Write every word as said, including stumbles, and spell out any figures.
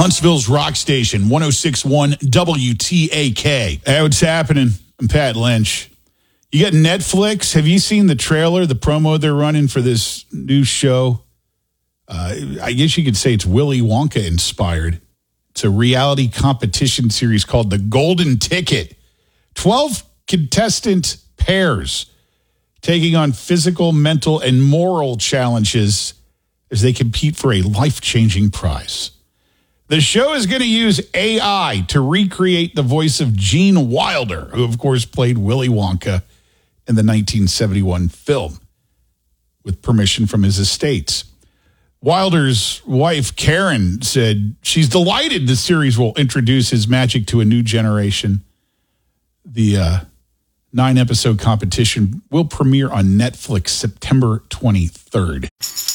Huntsville's rock station, one oh six point one W T A K. Hey, what's happening? I'm Pat Lynch. You got Netflix. Have you seen the trailer, the promo they're running for this new show? Uh, I guess you could say it's Willy Wonka inspired. It's a reality competition series called The Golden Ticket. twelve contestant pairs taking on physical, mental, and moral challenges as they compete for a life-changing prize. The show is going to use A I to recreate the voice of Gene Wilder, who, of course, played Willy Wonka in the nineteen seventy-one film, with permission from his estates. Wilder's wife, Karen, said she's delighted the series will introduce his magic to a new generation. The uh, nine-episode competition will premiere on Netflix September twenty-third.